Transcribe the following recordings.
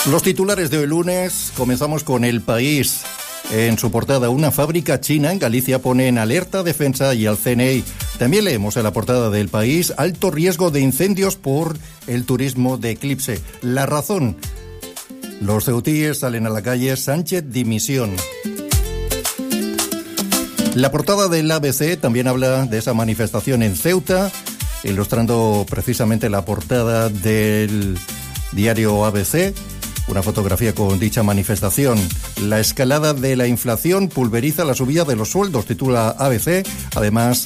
Los titulares de hoy lunes, comenzamos con El País. En su portada, una fábrica china en Galicia pone en alerta a Defensa y al CNI. También leemos en la portada del País, alto riesgo de incendios por el turismo de eclipse. La Razón, los ceutíes salen a la calle, Sánchez dimisión. La portada del ABC también habla de esa manifestación en Ceuta, ilustrando precisamente la portada del diario ABC. Una fotografía con dicha manifestación. La escalada de la inflación pulveriza la subida de los sueldos, titula ABC. Además,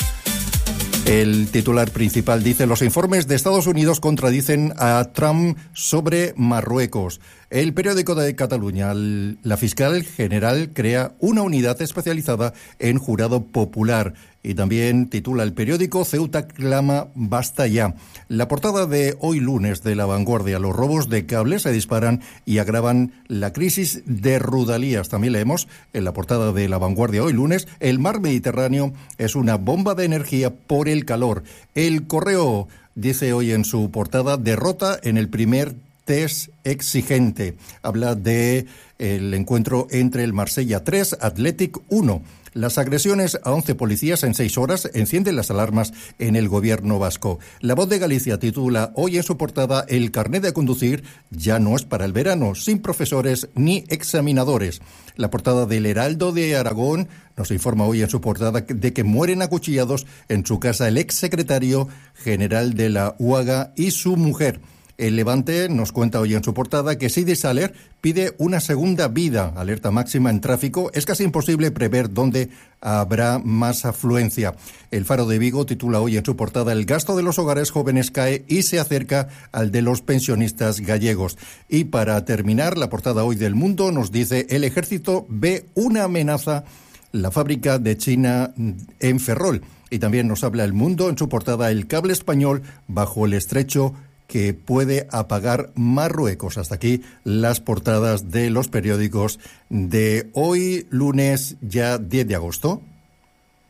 el titular principal dice: los informes de Estados Unidos contradicen a Trump sobre Marruecos. El periódico de Cataluña, la fiscal general crea una unidad especializada en jurado popular. Y también titula el periódico: Ceuta clama basta ya. La portada de hoy lunes de La Vanguardia: los robos de cables se disparan y agravan la crisis de Rudalías. También leemos en la portada de La Vanguardia hoy lunes: el mar Mediterráneo es una bomba de energía por el calor. El Correo dice hoy en su portada: derrota en el primer test exigente. Habla de el encuentro entre el Marsella 3, Athletic 1. Las agresiones a 11 policías en 6 horas encienden las alarmas en el gobierno vasco. La Voz de Galicia titula hoy en su portada: el carnet de conducir ya no es para el verano, sin profesores ni examinadores. La portada del Heraldo de Aragón nos informa hoy en su portada de que mueren acuchillados en su casa el exsecretario general de la UAGA y su mujer. El Levante nos cuenta hoy en su portada que Sidi Saler pide una segunda vida. Alerta máxima en tráfico. Es casi imposible prever dónde habrá más afluencia. El Faro de Vigo titula hoy en su portada: el gasto de los hogares jóvenes cae y se acerca al de los pensionistas gallegos. Y para terminar, la portada hoy del Mundo nos dice: el ejército ve una amenaza la fábrica de China en Ferrol. Y también nos habla El Mundo en su portada: el cable español bajo el estrecho que puede apagar Marruecos. Hasta aquí las portadas de los periódicos de hoy, lunes ya 10 de agosto.